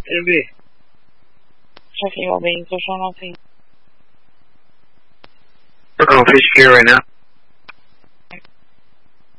It'll be. Checking your veins or something. Working on fish gear right now.